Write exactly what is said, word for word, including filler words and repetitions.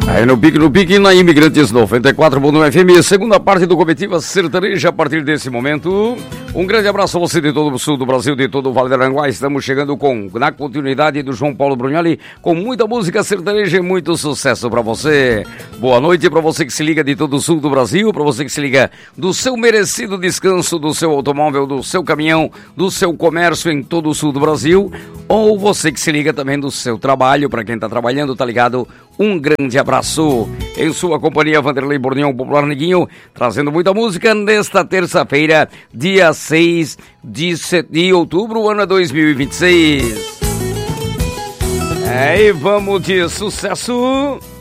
Aí no pique, no pique, na Imigrantes noventa e quatro ponto um F M, segunda parte do Comitiva Sertaneja a partir desse momento. Um grande abraço a você de todo o sul do Brasil, de todo o Vale do Aranguá. Estamos chegando com, na continuidade do João Paulo Brunhali, com muita música sertaneja e muito sucesso para você. Boa noite para você que se liga de todo o sul do Brasil, para você que se liga do seu merecido descanso, do seu automóvel, do seu caminhão, do seu comércio em todo o sul do Brasil, ou você que se liga também do seu trabalho, para quem está trabalhando, tá ligado? Um grande abraço. Em sua companhia, Vanderlei Bornião, Popular Neguinho, trazendo muita música nesta terça-feira, dia seis de outubro, ano dois mil e vinte e seis. É, e vamos de sucesso.